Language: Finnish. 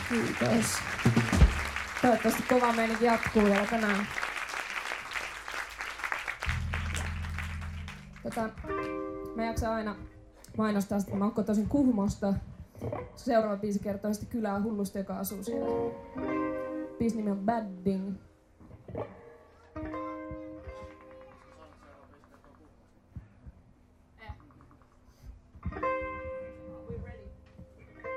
Kiitos. Toivottavasti kova meininki jatkuu vielä tänään. Mä jaksan aina mainostaa sitä, mä oon kotoisin Kuhmosta. Seuraava biisi kertoo sitä kylää hullusta, joka asuu siellä. Biisin nimi on Badding.